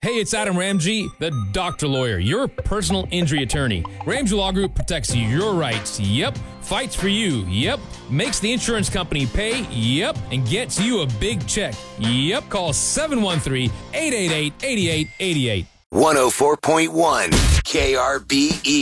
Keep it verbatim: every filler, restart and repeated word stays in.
Hey, it's Adam Ramsey, the doctor lawyer, your personal injury attorney. Ramsey Law Group protects your rights, yep. Fights for you, yep. Makes the insurance company pay, yep. And gets you a big check, yep. Call seven one three, eight eight eight, eight eight eight eight. one oh four point one K R B E.